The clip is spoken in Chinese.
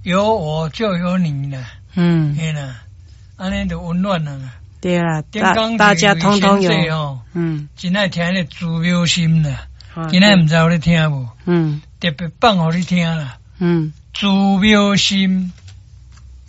有我就有你了，嘿啦，安尼就温暖了。 对啦，大家通通有， 真爱听那祖庙心啦，今仔唔知有咧听无？特别放互你听啦，祖庙心。